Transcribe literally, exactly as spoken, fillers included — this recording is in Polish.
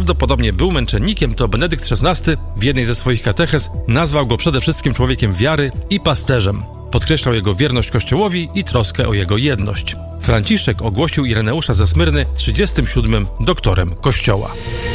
prawdopodobnie był męczennikiem, to Benedykt szesnasty w jednej ze swoich katechez nazwał go przede wszystkim człowiekiem wiary i pasterzem. Podkreślał jego wierność Kościołowi i troskę o jego jedność. Franciszek ogłosił Ireneusza ze Smyrny trzydziestym siódmym doktorem Kościoła.